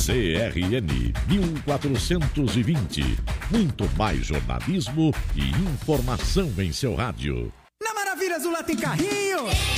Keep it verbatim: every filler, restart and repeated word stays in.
C R N mil quatrocentos e vinte. Muito mais jornalismo e informação em seu rádio. Na Maravilha Azul lá tem carrinho!